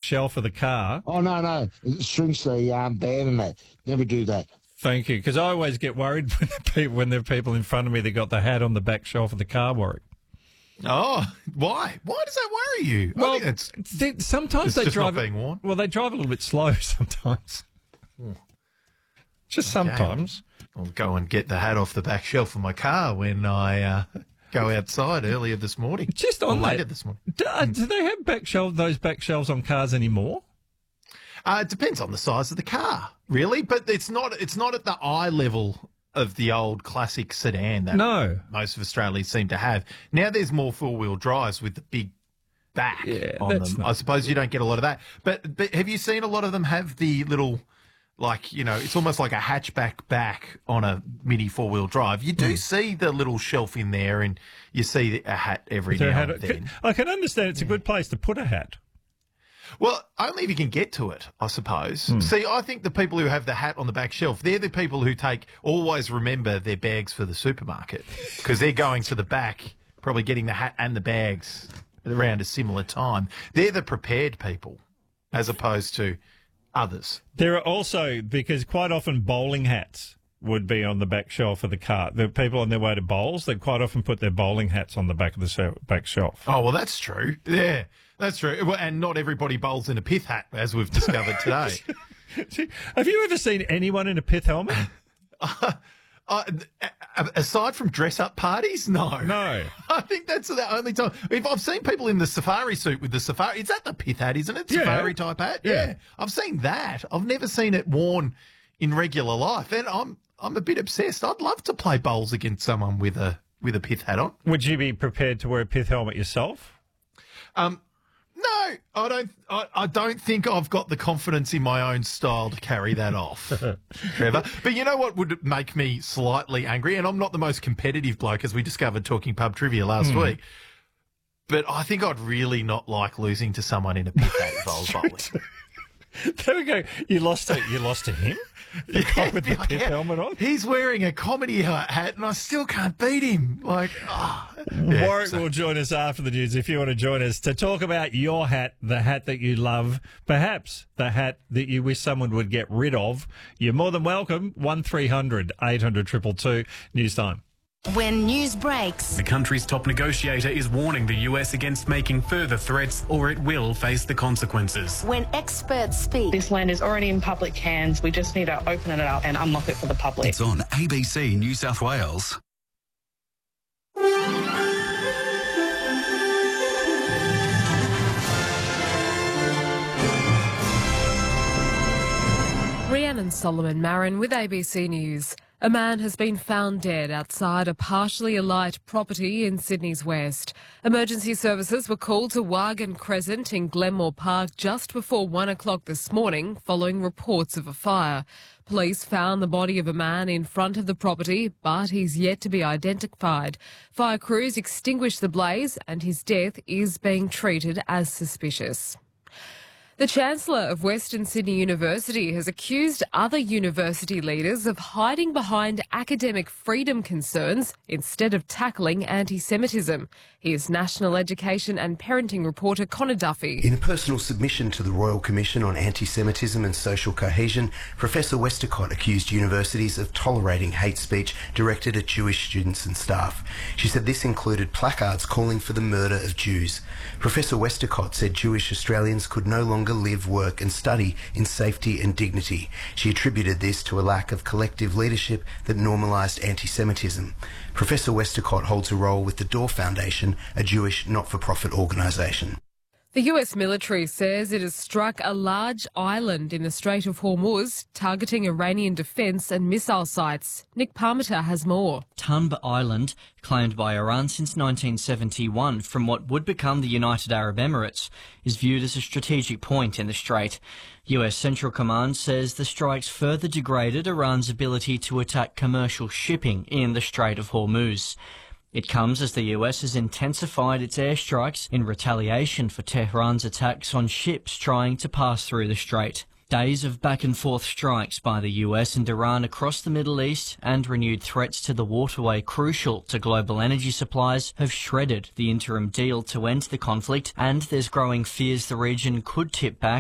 shelf of the car. Oh, no. It shrinks the band and that. Never do that. Thank you, because I always get worried when there are people in front of me that got the hat on the back shelf of the car, Warwick. Oh, why? Why does that worry you? Well, sometimes they drive. Not being worn. Well, they drive a little bit slow sometimes. Just sometimes. I'll go and get the hat off the back shelf of my car when I go outside earlier this morning. Just on later this morning. Do they have those back shelves on cars anymore? It depends on the size of the car, really, but it's not at the eye level of the old classic sedan that most of Australians seem to have. Now there's more four-wheel drives with the big back on them. I suppose you don't get a lot of that. But have you seen a lot of them have the little, it's almost like a hatchback back on a mini four-wheel drive? You do see the little shelf in there, and you see a hat every now and then. I can understand it's a good place to put a hat. Well, only if you can get to it, I suppose. See, I think the people who have the hat on the back shelf, they're the people who always remember their bags for the supermarket, because they're going to the back, probably getting the hat and the bags around a similar time. They're the prepared people, as opposed to others. There are also, because quite often bowling hats would be on the back shelf of the car. The people on their way to bowls, they quite often put their bowling hats on the back of the back shelf. Oh, well, that's true. Yeah. That's true. Well, and not everybody bowls in a pith hat, as we've discovered today. Have you ever seen anyone in a pith helmet? Aside from dress-up parties, no. No. I think that's the only time. If I've seen people in the safari suit with the safari, is that the pith hat, isn't it? Safari-type hat? Yeah. I've seen that. I've never seen it worn in regular life, and I'm a bit obsessed. I'd love to play bowls against someone with a pith hat on. Would you be prepared to wear a pith helmet yourself? No, I don't think I've got the confidence in my own style to carry that off, Trevor. But you know what would make me slightly angry? And I'm not the most competitive bloke, as we discovered talking pub trivia last week. But I think I'd really not like losing to someone in a pith hat if I was bowling. There we go. You lost to him? The guy with the pith helmet on? He's wearing a comedy hat and I still can't beat him. Warwick will join us after the news if you want to join us to talk about your hat, the hat that you love, perhaps the hat that you wish someone would get rid of. You're more than welcome. 1300 800 222 News Time. When news breaks, the country's top negotiator is warning the US against making further threats or it will face the consequences. When experts speak, this land is already in public hands. We just need to open it up and unlock it for the public. It's on ABC New South Wales. Rhiannon Solomon Marin with ABC News. A man has been found dead outside a partially alight property in Sydney's west. Emergency services were called to Wagon Crescent in Glenmore Park just before 1 o'clock this morning following reports of a fire. Police found the body of a man in front of the property, but he's yet to be identified. Fire crews extinguished the blaze and his death is being treated as suspicious. The Chancellor of Western Sydney University has accused other university leaders of hiding behind academic freedom concerns instead of tackling anti-Semitism. Here's National Education and Parenting reporter Connor Duffy. In a personal submission to the Royal Commission on Anti-Semitism and Social Cohesion, Professor Westacott accused universities of tolerating hate speech directed at Jewish students and staff. She said this included placards calling for the murder of Jews. Professor Westacott said Jewish Australians could no longer live, work and study in safety and dignity. She attributed this to a lack of collective leadership that normalised anti-Semitism. Professor Westacott holds a role with the Door Foundation, a Jewish not-for-profit organisation. The US military says it has struck a large island in the Strait of Hormuz, targeting Iranian defence and missile sites. Nick Parmiter has more. Tanb Island, claimed by Iran since 1971 from what would become the United Arab Emirates, is viewed as a strategic point in the strait. US Central Command says the strikes further degraded Iran's ability to attack commercial shipping in the Strait of Hormuz. It comes as the US has intensified its airstrikes in retaliation for Tehran's attacks on ships trying to pass through the strait. Days of back-and-forth strikes by the US and Iran across the Middle East and renewed threats to the waterway crucial to global energy supplies have shredded the interim deal to end the conflict, and there's growing fears the region could tip back